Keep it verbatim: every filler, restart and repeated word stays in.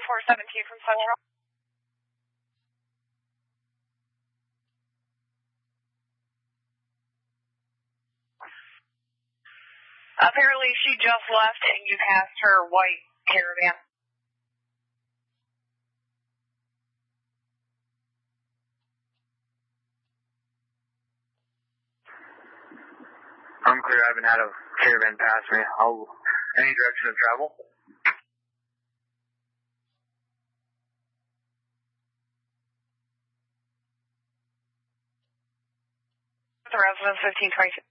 four seventeen from Central. Apparently she just left and you passed her white Caravan. I'm clear. I haven't had a Caravan pass me. I'll, any direction of travel? The residence fifteen twenty-two.